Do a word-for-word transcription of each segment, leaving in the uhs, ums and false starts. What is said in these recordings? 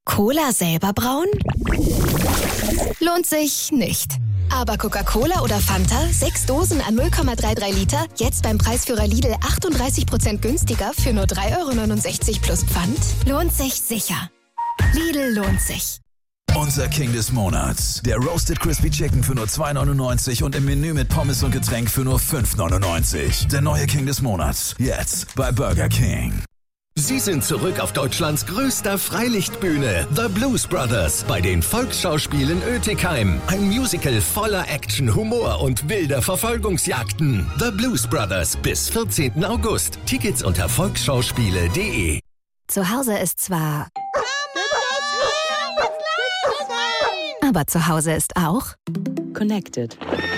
Cola selber brauen? Lohnt sich nicht. Aber Coca-Cola oder Fanta, sechs Dosen an null Komma dreiunddreißig Liter, jetzt beim Preisführer Lidl achtunddreißig Prozent günstiger für nur drei Euro neunundsechzig plus Pfand? Lohnt sich sicher. Lidl lohnt sich. Unser King des Monats. Der Roasted Crispy Chicken für nur zwei neunundneunzig und im Menü mit Pommes und Getränk für nur fünf neunundneunzig. Der neue King des Monats. Jetzt bei Burger King. Sie sind zurück auf Deutschlands größter Freilichtbühne, The Blues Brothers, bei den Volksschauspielen Oetikheim. Ein Musical voller Action, Humor und wilder Verfolgungsjagden. The Blues Brothers bis vierzehnten August. Tickets unter volksschauspiele punkt de. Zu Hause ist zwar... Aber zu Hause ist auch... Connected.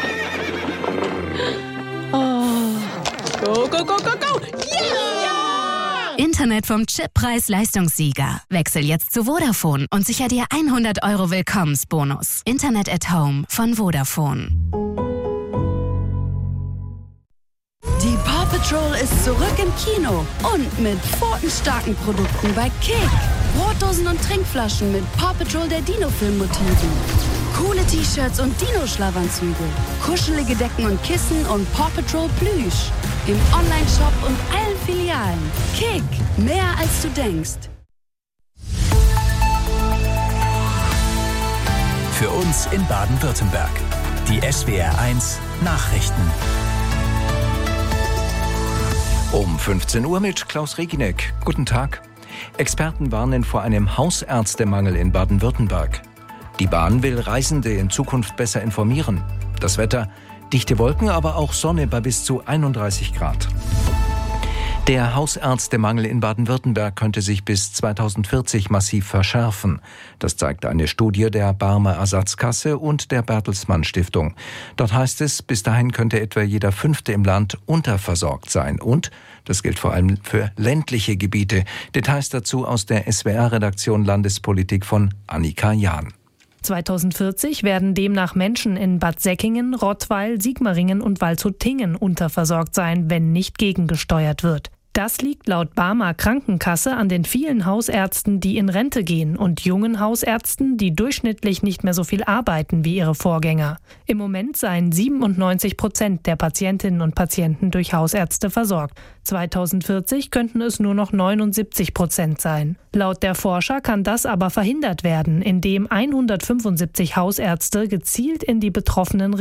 Oh. Go, go, go, go, go! Yeah! Internet vom Chip Preis-Leistungssieger. Wechsel jetzt zu Vodafone und sicher dir hundert Euro Willkommensbonus. Internet at Home von Vodafone. Die Paw Patrol ist zurück im Kino und mit pfotenstarken Produkten bei Kick. Brotdosen und Trinkflaschen mit Paw Patrol der Dino-Film-Motiven. Coole T-Shirts und Dino-Schlafanzüge. Kuschelige Decken und Kissen und Paw Patrol Plüsch. Im Online-Shop und allen Filialen. Kick, mehr als du denkst. Für uns in Baden-Württemberg. Die S W R eins Nachrichten. Um fünfzehn Uhr mit Klaus Reginek. Guten Tag. Experten warnen vor einem Hausärztemangel in Baden-Württemberg. Die Bahn will Reisende in Zukunft besser informieren. Das Wetter: dichte Wolken, aber auch Sonne bei bis zu einunddreißig Grad. Der Hausärztemangel in Baden-Württemberg könnte sich bis zweitausendvierzig massiv verschärfen. Das zeigt eine Studie der Barmer Ersatzkasse und der Bertelsmann Stiftung. Dort heißt es, bis dahin könnte etwa jeder Fünfte im Land unterversorgt sein. Und das gilt vor allem für ländliche Gebiete. Details dazu aus der S W R-Redaktion Landespolitik von Annika Jahn. zweitausendvierzig werden demnach Menschen in Bad Säckingen, Rottweil, Sigmaringen und Waldshut-Tiengen unterversorgt sein, wenn nicht gegengesteuert wird. Das liegt laut Barmer Krankenkasse an den vielen Hausärzten, die in Rente gehen, und jungen Hausärzten, die durchschnittlich nicht mehr so viel arbeiten wie ihre Vorgänger. Im Moment seien siebenundneunzig Prozent der Patientinnen und Patienten durch Hausärzte versorgt. zweitausendvierzig könnten es nur noch neunundsiebzig Prozent sein. Laut der Forscher kann das aber verhindert werden, indem hundertfünfundsiebzig Hausärzte gezielt in die betroffenen